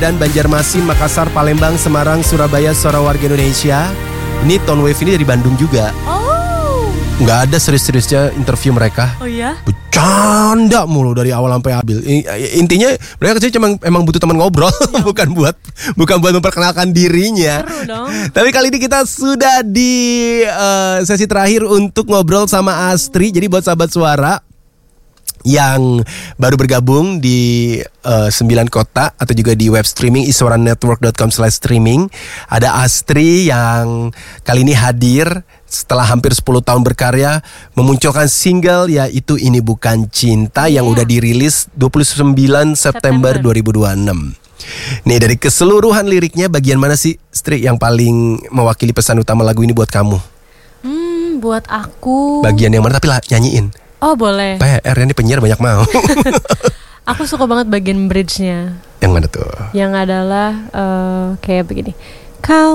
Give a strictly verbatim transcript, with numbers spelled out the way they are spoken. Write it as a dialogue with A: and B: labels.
A: Dan Banjarmasin, Makassar, Palembang, Semarang, Surabaya, suara warga Indonesia. Ini Tone Wave ini dari Bandung juga.
B: Oh.
A: Nggak ada serius-seriusnya interview mereka.
B: Oh ya?
A: Bercanda mulu dari awal sampai habis. Intinya mereka sih cuma emang butuh teman ngobrol, ya. bukan buat bukan buat memperkenalkan dirinya.
B: Seru dong.
A: Tapi kali ini kita sudah di uh, sesi terakhir untuk ngobrol sama Astri. Jadi buat sahabat suara yang baru bergabung di uh, sembilan kota atau juga di web streaming iswaranetwork dot com slash streaming, ada Astri yang kali ini hadir setelah hampir sepuluh tahun berkarya memunculkan single yaitu Ini Bukan Cinta yang
B: yeah.
A: udah dirilis dua puluh sembilan September dua ribu dua puluh enam. Nih, dari keseluruhan liriknya bagian mana sih, Stri, yang paling mewakili pesan utama lagu ini buat kamu?
B: Hmm, buat aku
A: Bagian yang mana, tapi lah nyanyiin.
B: Oh boleh.
A: P R ini penyiar banyak mau.
B: Aku suka banget bagian bridge-nya.
A: Yang mana tuh?
B: Yang adalah uh, kayak begini. Kau